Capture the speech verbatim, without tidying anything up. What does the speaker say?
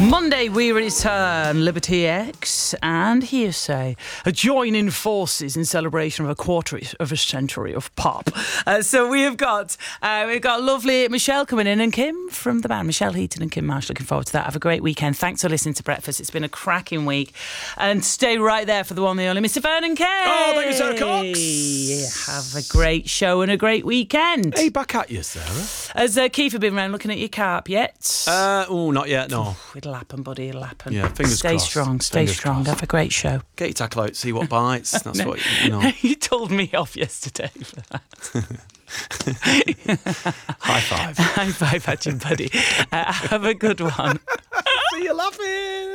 Monday we return Liberty X and Hearsay, joining forces in celebration of a quarter of a century of pop. Uh, so we have got uh, we've got lovely Michelle coming in and Kim from the band, Michelle Heaton and Kim Marsh. Looking forward to that. Have a great weekend. Thanks for listening to Breakfast. It's been a cracking week, and stay right there for the one, the only Mister Vernon Kay. Oh, thank you, Sarah Cox. Yeah, have a great show and a great weekend. Hey, back at you, Sarah. Has uh, Kiefer been around looking at your carp yet? Uh, oh, not yet, no. It'll happen, buddy, it'll happen. Yeah, fingers stay crossed. strong, stay Fingers strong. crossed. Have a great show. Get your tackle out, see what bites. That's No. what, you know. You told me off yesterday for that. High five. High five at you, buddy. Uh, have a good one. See you laughing.